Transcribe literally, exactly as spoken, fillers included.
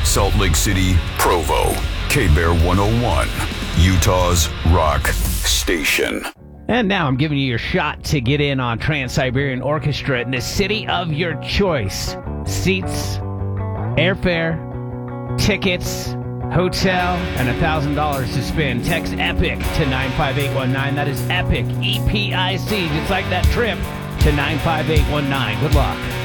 Salt Lake City, Provo, K-Bear one oh one, Utah's rock station. And now I'm giving you your shot to get in on Trans-Siberian Orchestra in the city of your choice. Seats, airfare, tickets, hotel, and one thousand dollars to spend. Text EPIC to nine five eight one nine. That is EPIC, E P I C, just like that trip, to nine five eight one nine. Good luck.